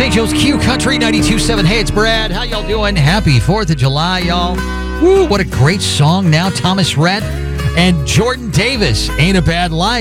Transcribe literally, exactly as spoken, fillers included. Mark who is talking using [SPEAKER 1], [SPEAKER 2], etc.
[SPEAKER 1] Saint Joe's Q Country ninety-two point seven. Hey, it's Brad. How y'all doing? Happy fourth of July, y'all. Woo, what a great song now. Thomas Rhett and Jordan Davis. Ain't a Bad Life.